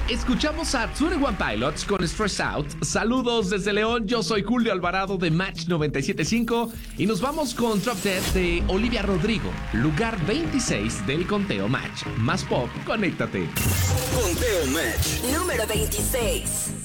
Escuchamos a 21 Pilots con Stress Out. Saludos desde León, yo soy Julio Alvarado de Match 97.5 y nos vamos con Drop Dead de Olivia Rodrigo, lugar 26 del conteo Match. Más pop, conéctate. Conteo Match. Número 26.